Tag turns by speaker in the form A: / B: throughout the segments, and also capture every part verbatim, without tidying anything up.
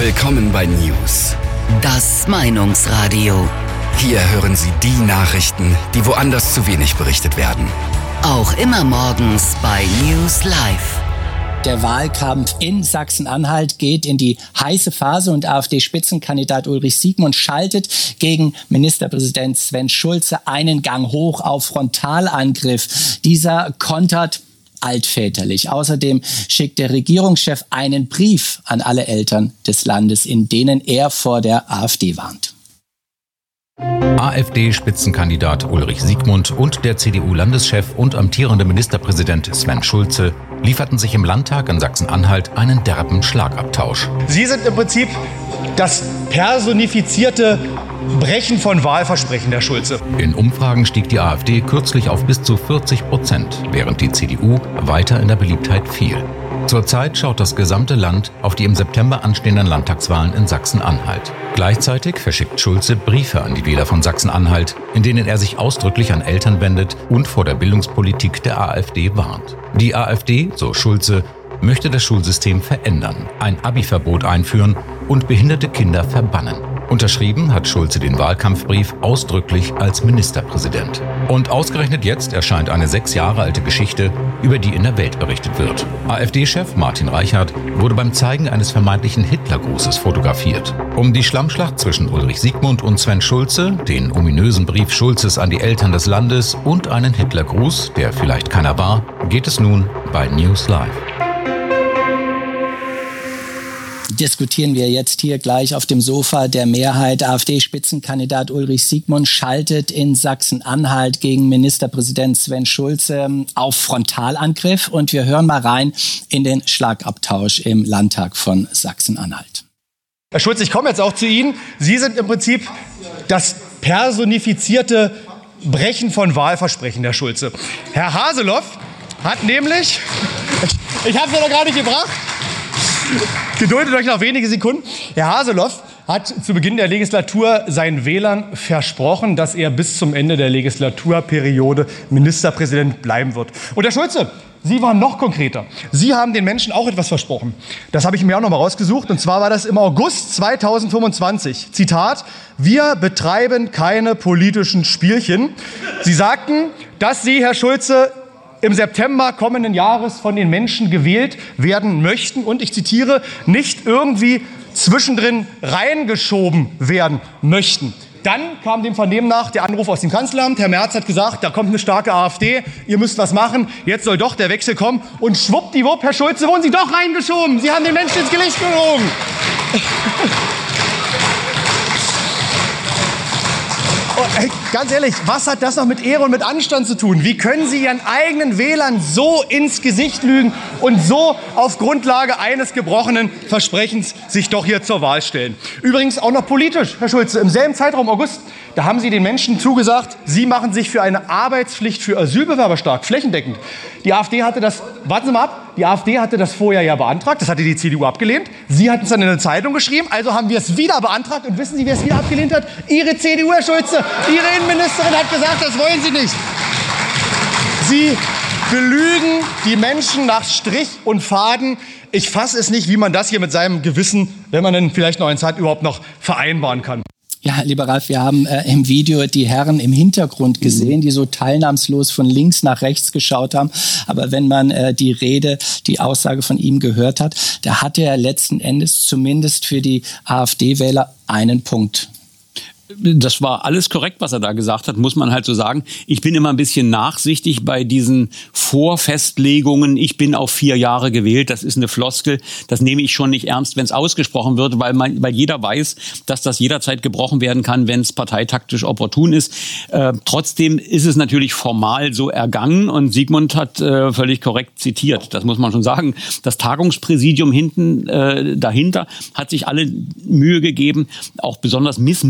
A: Willkommen bei News.
B: Das Meinungsradio.
A: Hier hören Sie die Nachrichten, die woanders zu wenig berichtet werden.
B: Auch immer morgens bei News Live.
C: Der Wahlkampf in Sachsen-Anhalt geht in die heiße Phase und AfD-Spitzenkandidat Ulrich Siegmund schaltet gegen Ministerpräsident Sven Schulze einen Gang hoch auf Frontalangriff. Dieser kontert altväterlich. Außerdem schickt der Regierungschef einen Brief an alle Eltern des Landes, in denen er vor der AfD warnt.
D: AfD-Spitzenkandidat Ulrich Siegmund und der C D U-Landeschef und amtierende Ministerpräsident Sven Schulze lieferten sich im Landtag in Sachsen-Anhalt einen derben Schlagabtausch.
E: Sie sind im Prinzip das personifizierte Brechen von Wahlversprechen, Herr Schulze.
D: In Umfragen stieg die AfD kürzlich auf bis zu vierzig Prozent, während die C D U weiter in der Beliebtheit fiel. Zurzeit schaut das gesamte Land auf die im September anstehenden Landtagswahlen in Sachsen-Anhalt. Gleichzeitig verschickt Schulze Briefe an die Wähler von Sachsen-Anhalt, in denen er sich ausdrücklich an Eltern wendet und vor der Bildungspolitik der AfD warnt. Die AfD, so Schulze, möchte das Schulsystem verändern, ein Abi-Verbot einführen und behinderte Kinder verbannen. Unterschrieben hat Schulze den Wahlkampfbrief ausdrücklich als Ministerpräsident. Und ausgerechnet jetzt erscheint eine sechs Jahre alte Geschichte, über die in der Welt berichtet wird. AfD-Chef Martin Reichert wurde beim Zeigen eines vermeintlichen Hitlergrußes fotografiert. Um die Schlammschlacht zwischen Ulrich Siegmund und Sven Schulze, den ominösen Brief Schulzes an die Eltern des Landes und einen Hitlergruß, der vielleicht keiner war, geht es nun bei News Live.
C: Diskutieren wir jetzt hier gleich auf dem Sofa der Mehrheit. AfD-Spitzenkandidat Ulrich Siegmund schaltet in Sachsen-Anhalt gegen Ministerpräsident Sven Schulze auf Frontalangriff. Und wir hören mal rein in den Schlagabtausch im Landtag von Sachsen-Anhalt.
E: Herr Schulze, ich komme jetzt auch zu Ihnen. Sie sind im Prinzip das personifizierte Brechen von Wahlversprechen, Herr Schulze. Herr Haseloff hat nämlich, ich habe es ja noch gar nicht gebracht, geduldet euch noch wenige Sekunden. Herr Haseloff hat zu Beginn der Legislatur seinen Wählern versprochen, dass er bis zum Ende der Legislaturperiode Ministerpräsident bleiben wird. Und Herr Schulze, Sie waren noch konkreter. Sie haben den Menschen auch etwas versprochen. Das habe ich mir auch noch mal rausgesucht. Und zwar war das im August zweitausendfünfundzwanzig. Zitat: Wir betreiben keine politischen Spielchen. Sie sagten, dass Sie, Herr Schulze, im September kommenden Jahres von den Menschen gewählt werden möchten und, ich zitiere, nicht irgendwie zwischendrin reingeschoben werden möchten. Dann kam dem Vernehmen nach der Anruf aus dem Kanzleramt. Herr Merz hat gesagt, da kommt eine starke AfD, ihr müsst was machen, jetzt soll doch der Wechsel kommen. Und schwuppdiwupp, Herr Schulze, wurden Sie doch reingeschoben. Sie haben den Menschen ins Gesicht gelogen. Oh, ey, ganz ehrlich, was hat das noch mit Ehre und mit Anstand zu tun? Wie können Sie Ihren eigenen Wählern so ins Gesicht lügen und so auf Grundlage eines gebrochenen Versprechens sich doch hier zur Wahl stellen? Übrigens auch noch politisch, Herr Schulze, im selben Zeitraum August, da haben Sie den Menschen zugesagt, Sie machen sich für eine Arbeitspflicht für Asylbewerber stark, flächendeckend. Die AfD hatte das, warten Sie mal ab, die AfD hatte das vorher ja beantragt, das hatte die C D U abgelehnt. Sie hatten es dann in der Zeitung geschrieben, also haben wir es wieder beantragt. Und wissen Sie, wer es wieder abgelehnt hat? Ihre C D U, Herr Schulze. Ihre Innenministerin hat gesagt, das wollen Sie nicht. Sie belügen die Menschen nach Strich und Faden. Ich fasse es nicht, wie man das hier mit seinem Gewissen, wenn man denn vielleicht noch eins hat, überhaupt noch vereinbaren kann.
C: Ja, lieber Ralf, wir haben äh, im Video die Herren im Hintergrund gesehen, die so teilnahmslos von links nach rechts geschaut haben. Aber wenn man äh, die Rede, die Aussage von ihm gehört hat, da hatte er letzten Endes zumindest für die AfD-Wähler einen Punkt.
F: Das war alles korrekt, was er da gesagt hat, muss man halt so sagen. Ich bin immer ein bisschen nachsichtig bei diesen Vorfestlegungen. Ich bin auf vier Jahre gewählt. Das ist eine Floskel. Das nehme ich schon nicht ernst, wenn es ausgesprochen wird, weil man, weil jeder weiß, dass das jederzeit gebrochen werden kann, wenn es parteitaktisch opportun ist. Äh, trotzdem ist es natürlich formal so ergangen und Siegmund hat äh, völlig korrekt zitiert. Das muss man schon sagen. Das Tagungspräsidium hinten äh, dahinter hat sich alle Mühe gegeben, auch besonders missmutig ja.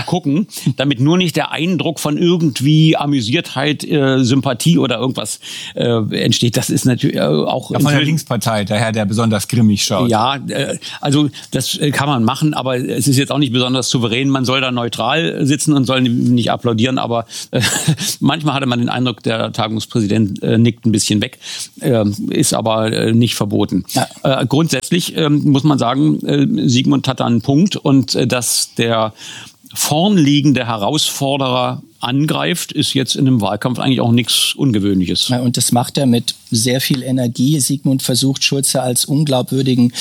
F: gucken, damit nur nicht der Eindruck von irgendwie Amüsiertheit, äh, Sympathie oder irgendwas äh, entsteht. Das ist natürlich äh, auch...
G: Ja, von der Linkspartei, der Herr, der besonders grimmig schaut.
F: Ja, äh, also das äh, kann man machen, aber es ist jetzt auch nicht besonders souverän. Man soll da neutral sitzen und soll nicht applaudieren, aber äh, manchmal hatte man den Eindruck, der Tagungspräsident äh, nickt ein bisschen weg, äh, ist aber äh, nicht verboten. Ja. Äh, grundsätzlich äh, muss man sagen, äh, Sigmund hat da einen Punkt und äh, dass der vornliegende Herausforderer angreift, ist jetzt in einem Wahlkampf eigentlich auch nichts Ungewöhnliches.
C: Ja, und das macht er mit sehr viel Energie. Sigmund versucht, Schulze als unglaubwürdigen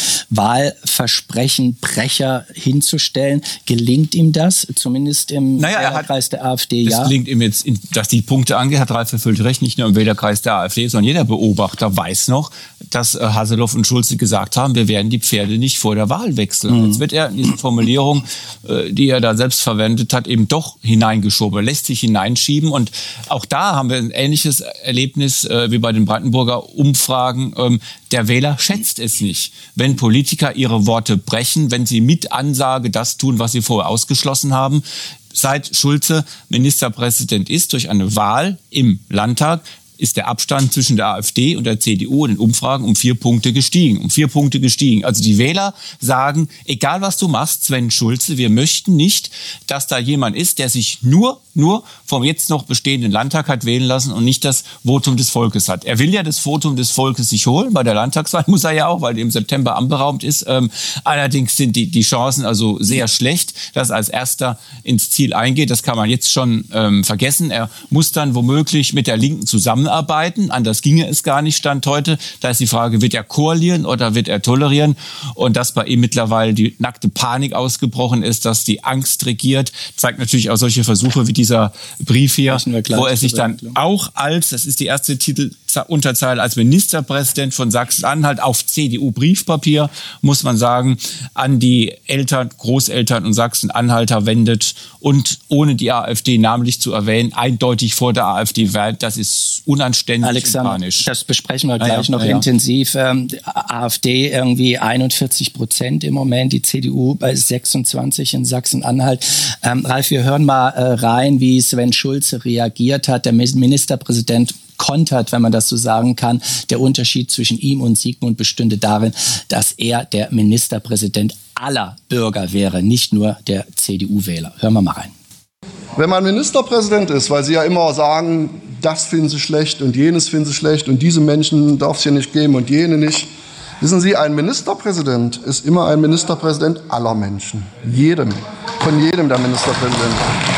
C: Wahlversprechenbrecher hinzustellen. Gelingt ihm das? Zumindest im naja, Wählerkreis der AfD,
G: das
C: ja?
G: Das gelingt ihm jetzt, dass die Punkte angeht, hat Ralf völlig recht, nicht nur im Wählerkreis der AfD, sondern jeder Beobachter weiß noch, dass äh, Haseloff und Schulze gesagt haben, wir werden die Pferde nicht vor der Wahl wechseln. Mhm. Jetzt wird er in diese Formulierung, äh, die er da selbst verwendet hat, eben doch hineingeschoben, lässt sich hineinschieben. Und auch da haben wir ein ähnliches Erlebnis äh, wie bei den Brandenburger Umfragen. Ähm, der Wähler schätzt es nicht, wenn Politiker ihre Worte brechen, wenn sie mit Ansage das tun, was sie vorher ausgeschlossen haben. Seit Schulze Ministerpräsident ist, durch eine Wahl im Landtag, ist der Abstand zwischen der AfD und der C D U in den Umfragen um vier Punkte gestiegen. Um vier Punkte gestiegen. Also die Wähler sagen, egal was du machst, Sven Schulze, wir möchten nicht, dass da jemand ist, der sich nur, nur vom jetzt noch bestehenden Landtag hat wählen lassen und nicht das Votum des Volkes hat. Er will ja das Votum des Volkes sich holen. Bei der Landtagswahl muss er ja auch, weil die im September anberaumt ist. Ähm, allerdings sind die, die Chancen also sehr schlecht, dass er als Erster ins Ziel eingeht. Das kann man jetzt schon ähm, vergessen. Er muss dann womöglich mit der Linken zusammenarbeiten. Anders ginge es gar nicht, Stand heute. Da ist die Frage, wird er koalieren oder wird er tolerieren? Und dass bei ihm mittlerweile die nackte Panik ausgebrochen ist, dass die Angst regiert, zeigt natürlich auch solche Versuche wie dieser Brief hier, wo er sich dann auch als, das ist die erste Titelunterzeile, als Ministerpräsident von Sachsen-Anhalt auf C D U-Briefpapier, muss man sagen, an die Eltern, Großeltern und Sachsen-Anhalter wendet und ohne die AfD namentlich zu erwähnen, eindeutig vor der AfD wählt. Das ist unanständig
C: Alexander,
G: und panisch.
C: Das besprechen wir gleich ja, noch
G: ja.
C: intensiv. Ähm, AfD irgendwie einundvierzig Prozent im Moment, die C D U bei sechsundzwanzig in Sachsen-Anhalt. Ähm, Ralf, wir hören mal äh, rein, wie Sven Schulze reagiert hat. Der Ministerpräsident kontert, wenn man das so sagen kann. Der Unterschied zwischen ihm und Sigmund bestünde darin, dass er der Ministerpräsident aller Bürger wäre, nicht nur der C D U-Wähler. Hören wir mal rein.
H: Wenn man Ministerpräsident ist, weil Sie ja immer sagen, das finden Sie schlecht und jenes finden Sie schlecht und diese Menschen darf es hier nicht geben und jene nicht. Wissen Sie, ein Ministerpräsident ist immer ein Ministerpräsident aller Menschen. Jedem. Von jedem der Ministerpräsident.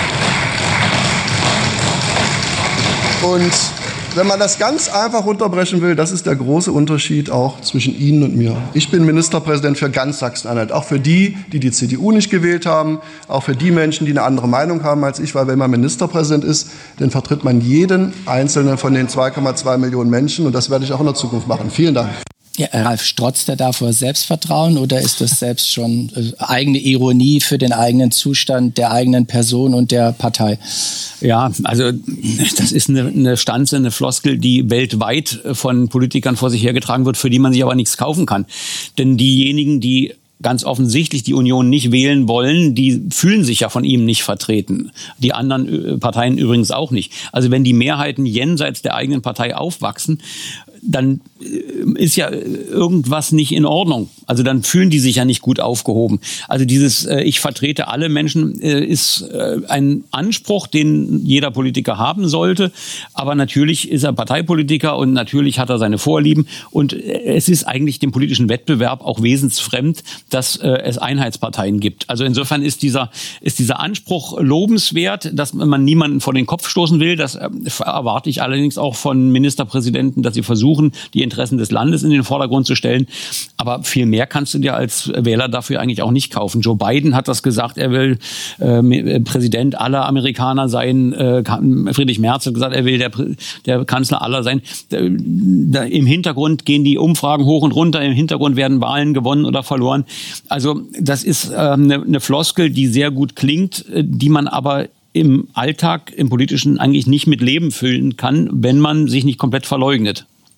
H: Und wenn man das ganz einfach runterbrechen will, das ist der große Unterschied auch zwischen Ihnen und mir. Ich bin Ministerpräsident für ganz Sachsen-Anhalt, auch für die, die die C D U nicht gewählt haben, auch für die Menschen, die eine andere Meinung haben als ich, weil wenn man Ministerpräsident ist, dann vertritt man jeden einzelnen von den zwei Komma zwei Millionen Menschen und das werde ich auch in der Zukunft machen. Vielen Dank.
C: Ja, Ralf, strotzt er da vor Selbstvertrauen oder ist das selbst schon äh, eigene Ironie für den eigenen Zustand der eigenen Person und der Partei?
F: Ja, also das ist eine, eine Stanze, eine Floskel, die weltweit von Politikern vor sich hergetragen wird, für die man sich aber nichts kaufen kann. Denn diejenigen, die ganz offensichtlich die Union nicht wählen wollen, die fühlen sich ja von ihm nicht vertreten. Die anderen Parteien übrigens auch nicht. Also wenn die Mehrheiten jenseits der eigenen Partei aufwachsen, dann ist ja irgendwas nicht in Ordnung. Also dann fühlen die sich ja nicht gut aufgehoben. Also dieses äh, ich vertrete alle Menschen äh, ist äh, ein Anspruch, den jeder Politiker haben sollte. Aber natürlich ist er Parteipolitiker und natürlich hat er seine Vorlieben. Und äh, es ist eigentlich dem politischen Wettbewerb auch wesensfremd, dass äh, es Einheitsparteien gibt. Also insofern ist dieser, ist dieser Anspruch lobenswert, dass man niemanden vor den Kopf stoßen will. Das äh, erwarte ich allerdings auch von Ministerpräsidenten, dass sie versuchen, die Interessen des Landes in den Vordergrund zu stellen. Aber viel mehr kannst du dir als Wähler dafür eigentlich auch nicht kaufen. Joe Biden hat das gesagt, er will äh, Präsident aller Amerikaner sein. Äh, Friedrich Merz hat gesagt, er will der, der Kanzler aller sein. Da, da, im Hintergrund gehen die Umfragen hoch und runter. Im Hintergrund werden Wahlen gewonnen oder verloren. Also das ist äh, eine, eine Floskel, die sehr gut klingt, die man aber im Alltag, im Politischen eigentlich nicht mit Leben füllen kann, wenn man sich nicht komplett verleugnet.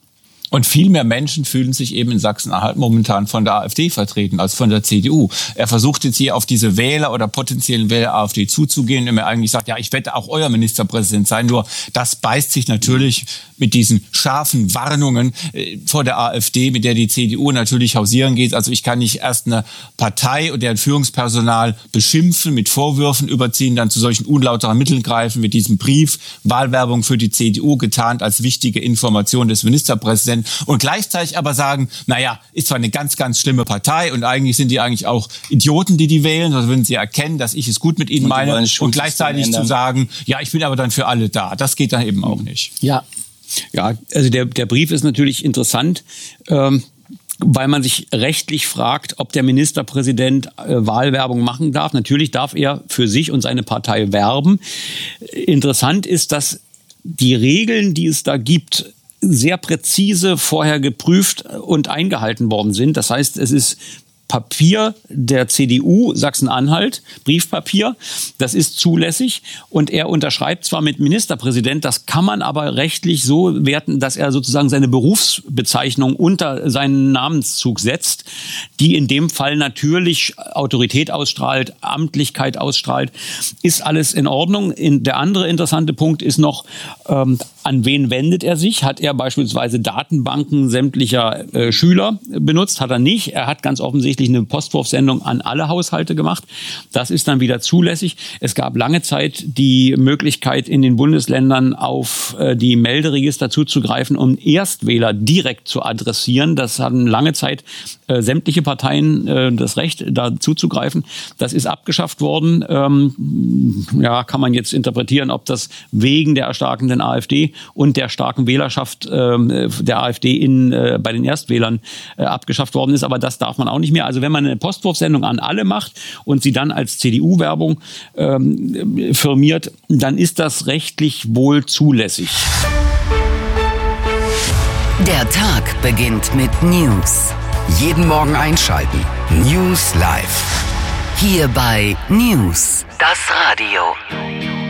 G: Und viel mehr Menschen fühlen sich eben in Sachsen-Anhalt momentan von der AfD vertreten als von der C D U. Er versucht jetzt hier auf diese Wähler oder potenziellen Wähler AfD zuzugehen, indem er eigentlich sagt, ja, ich werde auch euer Ministerpräsident sein. Nur das beißt sich natürlich mit diesen scharfen Warnungen äh, vor der AfD, mit der die C D U natürlich hausieren geht. Also ich kann nicht erst eine Partei und deren Führungspersonal beschimpfen, mit Vorwürfen überziehen, dann zu solchen unlauteren Mitteln greifen, mit diesem Brief, Wahlwerbung für die C D U getarnt als wichtige Information des Ministerpräsidenten. Und gleichzeitig aber sagen, naja, ist zwar eine ganz, ganz schlimme Partei und eigentlich sind die eigentlich auch Idioten, die die wählen, sonst würden sie erkennen, dass ich es gut mit ihnen und meine und gleichzeitig zu sagen, ja, ich bin aber dann für alle da. Das geht dann eben auch nicht.
C: Ja,
F: ja, also der, der Brief ist natürlich interessant, ähm, weil man sich rechtlich fragt, ob der Ministerpräsident äh, Wahlwerbung machen darf. Natürlich darf er für sich und seine Partei werben. Interessant ist, dass die Regeln, die es da gibt, sehr präzise vorher geprüft und eingehalten worden sind. Das heißt, es ist Papier der C D U Sachsen-Anhalt, Briefpapier, das ist zulässig und er unterschreibt zwar mit Ministerpräsident, das kann man aber rechtlich so werten, dass er sozusagen seine Berufsbezeichnung unter seinen Namenszug setzt, die in dem Fall natürlich Autorität ausstrahlt, Amtlichkeit ausstrahlt, ist alles in Ordnung. In, der andere interessante Punkt ist noch, ähm, an wen wendet er sich? Hat er beispielsweise Datenbanken sämtlicher äh, Schüler benutzt? Hat er nicht. Er hat ganz offensichtlich eine Postwurfsendung an alle Haushalte gemacht. Das ist dann wieder zulässig. Es gab lange Zeit die Möglichkeit, in den Bundesländern auf äh, die Melderegister zuzugreifen, um Erstwähler direkt zu adressieren. Das hatten lange Zeit äh, sämtliche Parteien äh, das Recht, da zuzugreifen. Das ist abgeschafft worden. Ähm, ja, kann man jetzt interpretieren, ob das wegen der erstarkenden AfD und der starken Wählerschaft äh, der AfD in, äh, bei den Erstwählern äh, abgeschafft worden ist. Aber das darf man auch nicht mehr. Also wenn man eine Postwurfsendung an alle macht und sie dann als C D U-Werbung ähm, firmiert, dann ist das rechtlich wohl zulässig.
B: Der Tag beginnt mit News.
A: Jeden Morgen einschalten. News Live.
B: Hier bei News, das Radio.